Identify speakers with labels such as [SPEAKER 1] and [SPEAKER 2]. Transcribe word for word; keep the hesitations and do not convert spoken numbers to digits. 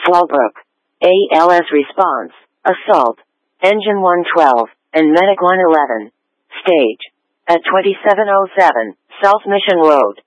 [SPEAKER 1] Fallbrook. A L S response. Assault. Engine one twelve, and Medic one eleven. Stage. At twenty-seven oh seven, South Mission Road.